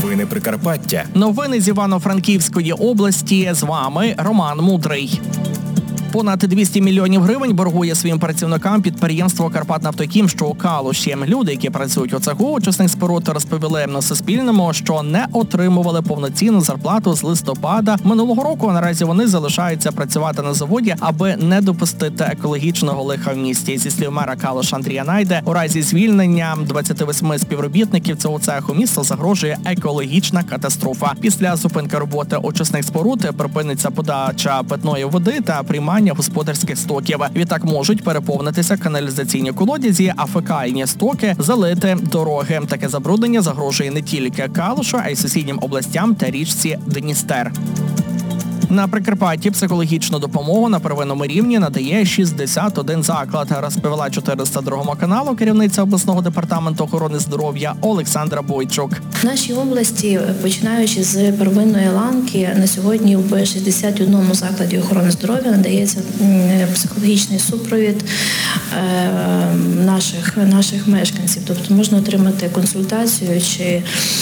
Новини Прикарпаття. Новини з Івано-Франківської області. З вами Роман Мудрий. Понад 200 мільйонів гривень боргує своїм працівникам підприємство «Карпатнафтохім», що у Калуші. Люди, які працюють у цеху очисних споруд, розповіли на Суспільному, що не отримували повноцінну зарплату з листопада минулого року. Наразі вони залишаються працювати на заводі, аби не допустити екологічного лиха в місті. Зі слів мера Калуша Андрія Найде, у разі звільнення 28 співробітників цього цеху місту загрожує екологічна катастрофа. Після зупинки роботи очисних споруд припиниться подача питної води та приймання господарських стоків. Відтак можуть переповнитися каналізаційні колодязі, а фекальні стоки залити дороги. Таке забруднення загрожує не тільки Калушу, а й сусіднім областям та річці Дністер. На Прикарпатті психологічну допомогу на первинному рівні надає 61 заклад, розповіла 402 каналу керівниця обласного департаменту охорони здоров'я Олександра Бойчук. В нашій області, починаючи з первинної ланки, на сьогодні в 61 закладі охорони здоров'я надається психологічний супровід наших мешканців. Тобто можна отримати консультацію чи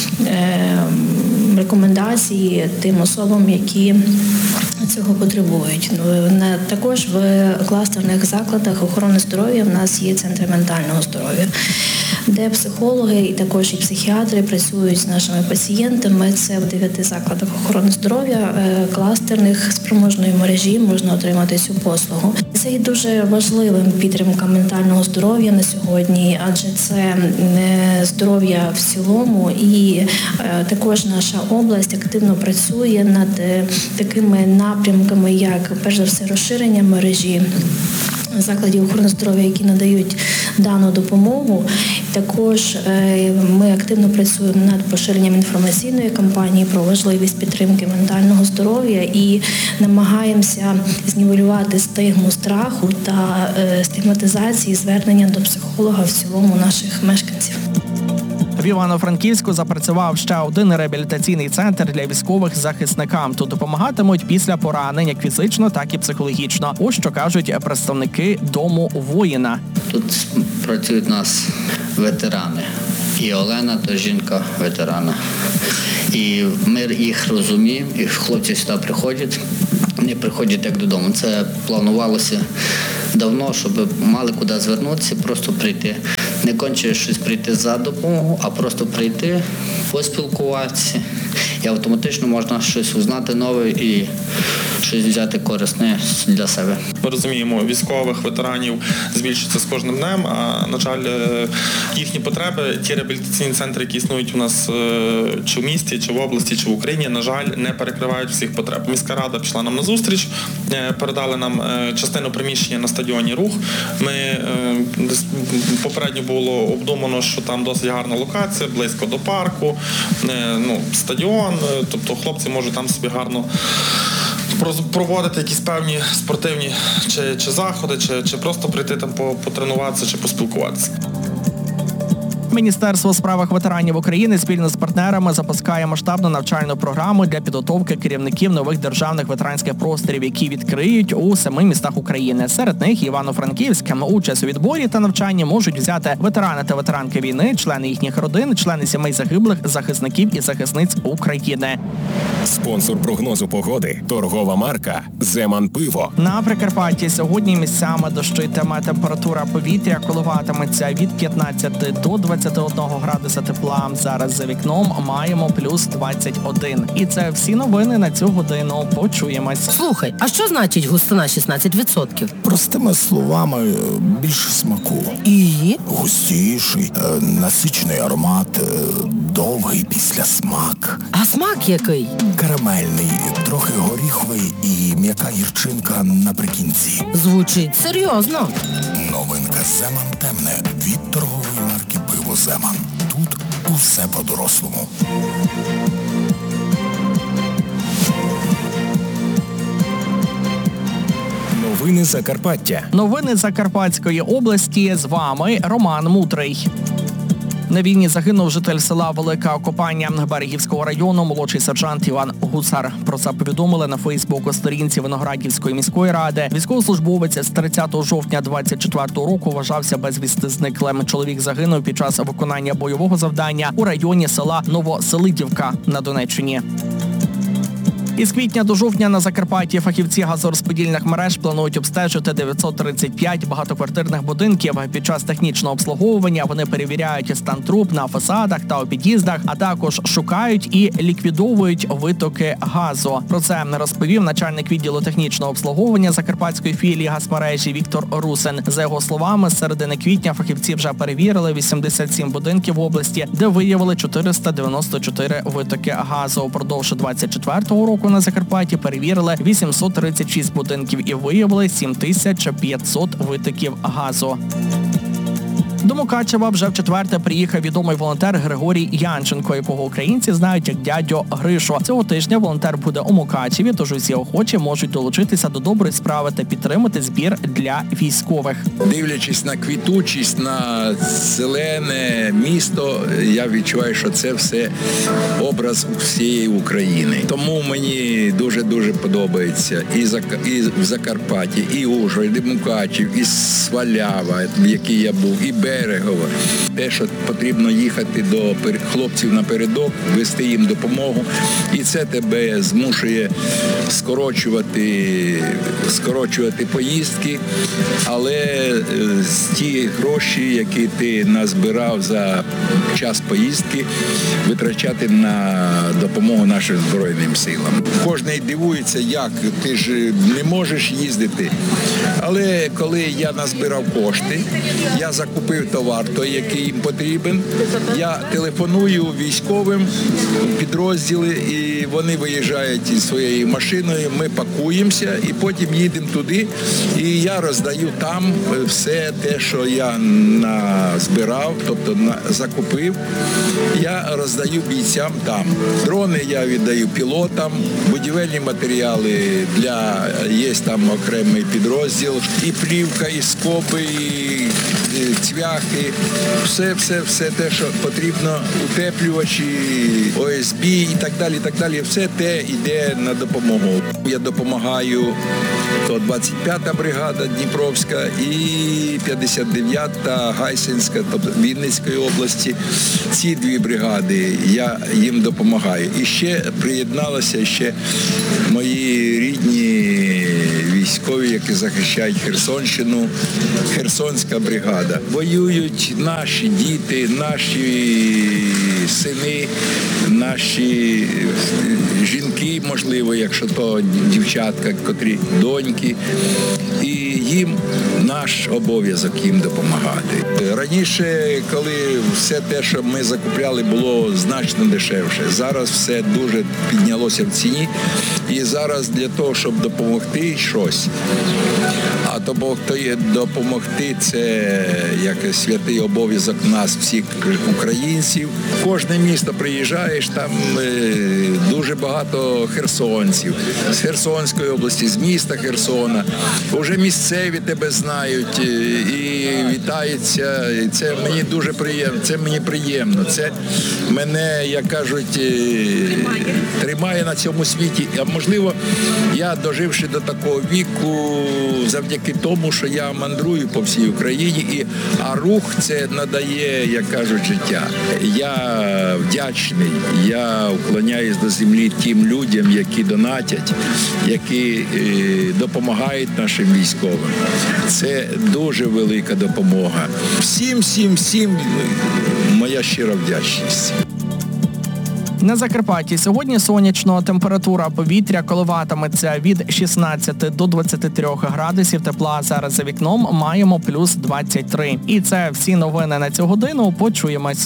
рекомендації тим особам, які цього потребують. Також в кластерних закладах охорони здоров'я в нас є центри ментального здоров'я, де психологи і також і психіатри працюють з нашими пацієнтами. Це в 9 закладах охорони здоров'я кластерних спроможної мережі можна отримати цю послугу. Це є дуже важливим підтримка ментального здоров'я на сьогодні, адже це здоров'я в цілому, і також наша область активно працює над такими напрямками, як, перш за все, розширення мережі закладів охорони здоров'я, які надають дану допомогу. Також ми активно працюємо над поширенням інформаційної кампанії про важливість підтримки ментального здоров'я і намагаємося знівелювати стигму страху та стигматизації звернення до психолога в цілому наших мешканців. В Івано-Франківську запрацював ще один реабілітаційний центр для військових захисникам. Тут допомагатимуть після поранень як фізично, так і психологічно. Ось що кажуть представники Дому воїна. Тут працюють у нас ветерани. І Олена, то жінка ветерана. І ми їх розуміємо, і хлопці сюди приходять, не приходять як додому. Це планувалося давно, щоб мали куди звернутися, просто прийти. Не конче щось прийти за допомогу, а просто прийти, поспілкуватися. І автоматично можна щось узнати нове і щось взяти корисне для себе. Ми розуміємо, військових, ветеранів збільшується з кожним днем, а, на жаль, їхні потреби, ті реабілітаційні центри, які існують у нас чи в місті, чи в області, чи в Україні, на жаль, не перекривають всіх потреб. Міська рада пішла нам на зустріч, передали нам частину приміщення на стадіоні «Рух». Ми попередньо було обдумано, що там досить гарна локація, близько до парку, стадіон, тобто хлопці можуть там собі гарно проводити якісь певні спортивні чи заходи, чи просто прийти там потренуватися, чи поспілкуватися. Міністерство у справах ветеранів України спільно з партнерами запускає масштабну навчальну програму для підготовки керівників нових державних ветеранських просторів, які відкриють у 7 містах України. Серед них Івано-Франківськ. Участь у відборі та навчанні можуть взяти ветерани та ветеранки війни, члени їхніх родин, члени сімей загиблих, захисників і захисниць України. Спонсор прогнозу погоди – торгова марка «Земан Пиво». На Прикарпатті сьогодні місцями дощитиме. Температура повітря коливатиметься від 15 до 21 градуса тепла. Зараз за вікном маємо плюс 21. І це всі новини на цю годину. Почуємось. Слухай, а що значить густина 16%? Простими словами, більше смаку. І? Густіший, насичений аромат, довгий післясмак. А смак який? Карамельний, трохи горіховий і м'яка гірчинка наприкінці. Звучить серйозно. Новинка «Земан темне» від торгової марки «Пиво Земан». Тут усе по-дорослому. Новини Закарпаття. Новини Закарпатської області. З вами Роман Мудрий. На війні загинув житель села Велика Копання Берегівського району, молодший сержант Іван Гуцар. Про це повідомили на Фейсбук-сторінці Виноградівської міської ради. Військовослужбовець з 30 жовтня 24 року вважався безвісти зниклим. Чоловік загинув під час виконання бойового завдання у районі села Новоселидівка на Донеччині. Із квітня до жовтня на Закарпатті фахівці газорозподільних мереж планують обстежити 935 багатоквартирних будинків. Під час технічного обслуговування вони перевіряють стан труб на фасадах та у під'їздах, а також шукають і ліквідовують витоки газу. Про це розповів начальник відділу технічного обслуговування Закарпатської філії газмережі Віктор Русин. За його словами, з середини квітня фахівці вже перевірили 87 будинків в області, де виявили 494 витоки газу. Упродовж 24-го року на Закарпатті перевірили 836 будинків і виявили 7500 витоків газу. До Мукачева вже вчетверте приїхав відомий волонтер Григорій Янченко, якого українці знають як дядю Гришу. Цього тижня волонтер буде у Мукачеві, тож усі охочі можуть долучитися до доброї справи та підтримати збір для військових. Дивлячись на квітучість, на зелене місто, я відчуваю, що це все образ всієї України. Тому мені дуже-дуже подобається і в Закарпатті, і Ужгород, і Мукачев, і Свалява, в якій я був, і Берегово. Те, що потрібно їхати до хлопців напередок, вести їм допомогу. І це тебе змушує скорочувати поїздки, але ті гроші, які ти назбирав за час поїздки, витрачати на допомогу нашим Збройним силам. Кожний дивується, як ти ж не можеш їздити. Але коли я назбирав кошти, я закупив товар, той, який їм потрібен, я телефоную військовим підрозділи, і вони виїжджають із своєю машиною, ми пакуємося і потім їдемо туди, і я роздаю там все те, що я назбирав, тобто закупив, я роздаю бійцям там. Дрони я віддаю пілотам, будівельні матеріали є там окремий підрозділ, і плівка, і скоби, і цвяхи, все те, що потрібно, утеплювачі, ОСБ і так далі, все те йде на допомогу. Я допомагаю, то 25-та бригада Дніпровська і 59-та Гайсинська, тобто Вінницької області. Ці дві бригади, я їм допомагаю. І ще приєдналися мої рідні військові, які захищають Херсонщину, Херсонська бригада. Воюють наші діти, наші сини, наші жінки, можливо, якщо то дівчатка, котрі доньки. І їм наш обов'язок їм допомагати. Раніше, коли все те, що ми закупляли, було значно дешевше. Зараз все дуже піднялося в ціні. І зараз для того, щоб допомогти щось, а допомогти – це як святий обов'язок нас, всіх українців. В кожне місто приїжджаєш, там дуже багато херсонців. З Херсонської області, з міста Херсона. Уже місцеві тебе знають і вітаються. І це мені дуже приємно. Це мені приємно. Це мене, як кажуть, тримає на цьому світі. А можливо, я, доживши до такого віку, завдяки тому, що я мандрую по всій Україні, а рух це надає, як кажуть, життя. Я вдячний, я уклоняюсь до землі тим людям, які донатять, які допомагають нашим військовим. Це дуже велика допомога. Всім моя щира вдячність. На Закарпатті сьогодні сонячно, температура повітря коливатиметься від 16 до 23 градусів тепла. Зараз за вікном маємо плюс 23. І це всі новини на цю годину. Почуємось.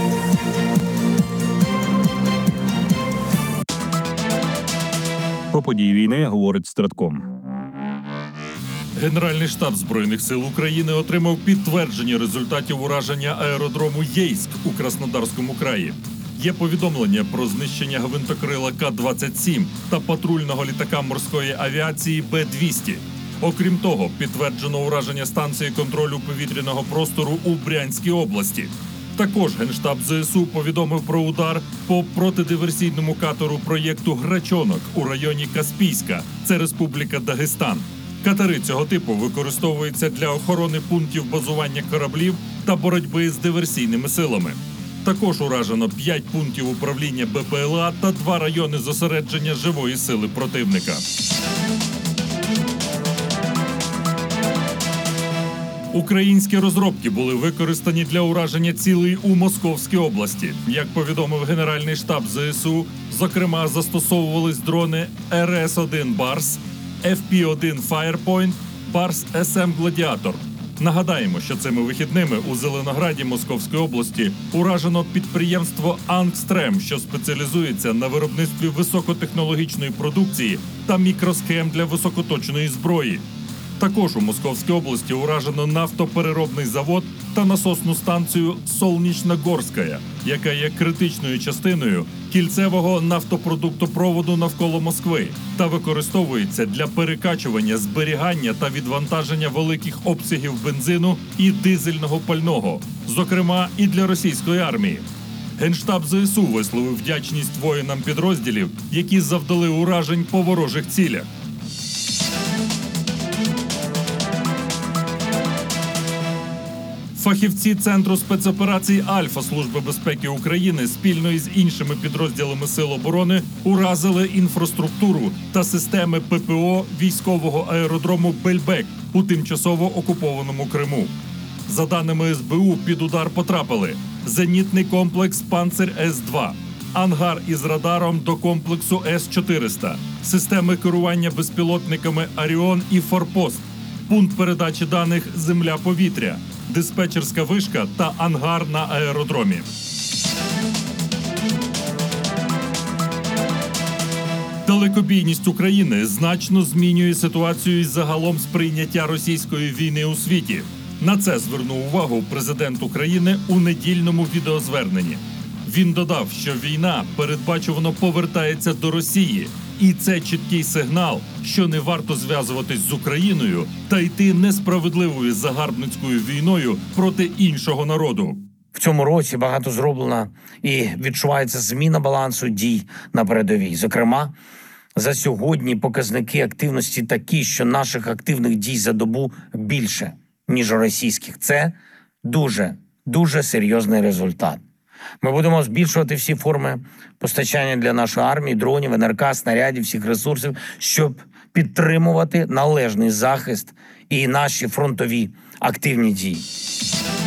Про події війни говорить Стратком. Генеральний штаб Збройних сил України отримав підтвердження результатів ураження аеродрому Єйськ у Краснодарському краї. Є повідомлення про знищення гвинтокрила К-27 та патрульного літака морської авіації Б-200. Окрім того, підтверджено ураження станції контролю повітряного простору у Брянській області. Також Генштаб ЗСУ повідомив про удар по протидиверсійному катеру проєкту «Грачонок» у районі Каспійська. Це Республіка Дагестан. Катери цього типу використовуються для охорони пунктів базування кораблів та боротьби з диверсійними силами. Також уражено 5 пунктів управління БПЛА та 2 райони зосередження живої сили противника. Українські розробки були використані для ураження цілей у Московській області. Як повідомив Генеральний штаб ЗСУ, зокрема, застосовувались дрони РС-1 «Барс», FP-1 «Firepoint», «Барс СМ Гладіатор». Нагадаємо, що цими вихідними у Зеленограді Московської області уражено підприємство «Ангстрем», що спеціалізується на виробництві високотехнологічної продукції та мікросхем для високоточної зброї. Також у Московській області уражено нафтопереробний завод та насосну станцію «Солнічногорська», яка є критичною частиною кільцевого нафтопродуктопроводу навколо Москви та використовується для перекачування, зберігання та відвантаження великих обсягів бензину і дизельного пального, зокрема і для російської армії. Генштаб ЗСУ висловив вдячність воїнам підрозділів, які завдали уражень по ворожих цілях. Фахівці Центру спецоперацій «Альфа» Служби безпеки України спільно із іншими підрозділами Сил оборони уразили інфраструктуру та системи ППО військового аеродрому Бельбек у тимчасово окупованому Криму. За даними СБУ, під удар потрапили зенітний комплекс «Панцир С-2», ангар із радаром до комплексу С-400, системи керування безпілотниками «Аріон» і «Форпост», пункт передачі даних «Земля-повітря», диспетчерська вишка та ангар на аеродромі. Далекобійність України значно змінює ситуацію із загалом сприйняття російської війни у світі. На це звернув увагу президент України у недільному відеозверненні. Він додав, що війна передбачувано повертається до Росії. І це чіткий сигнал, що не варто зв'язуватись з Україною та йти несправедливою загарбницькою війною проти іншого народу. В цьому році багато зроблено і відчувається зміна балансу дій на передовій. Зокрема, за сьогодні показники активності такі, що наших активних дій за добу більше, ніж російських. Це дуже серйозний результат. Ми будемо збільшувати всі форми постачання для нашої армії, дронів, НРК, снарядів, всіх ресурсів, щоб підтримувати належний захист і наші фронтові активні дії.